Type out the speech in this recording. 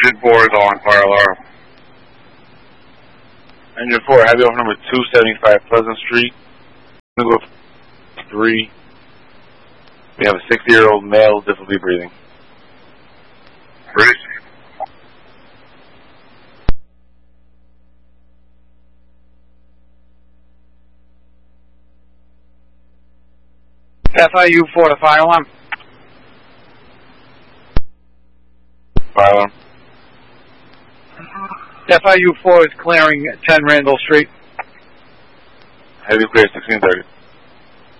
Engine 4 is on fire alarm. Engine 4, heavy off number 275 Pleasant Street. I'm going to go 3. We have a 60-year-old male, difficulty breathing. Ready? FIU 4 to fire alarm. Fire alarm. FIU 4 is clearing 10 Randall Street. Heavy clear, 1630.